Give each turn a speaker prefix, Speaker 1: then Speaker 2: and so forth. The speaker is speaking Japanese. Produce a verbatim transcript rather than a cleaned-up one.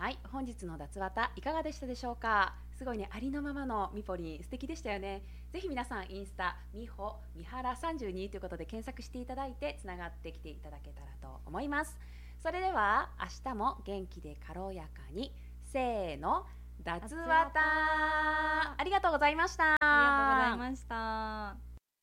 Speaker 1: はい、本日の脱綿いかがでしたでしょうか。すごいね、ありのままのみぽりん素敵でしたよね。ぜひ皆さんインスタみほみはらさんじゅうにということで検索していただいてつながってきていただけたらと思います。それでは明日も元気で軽やかに、せーの、脱綿。ありがとうございました。
Speaker 2: ありがとうございました。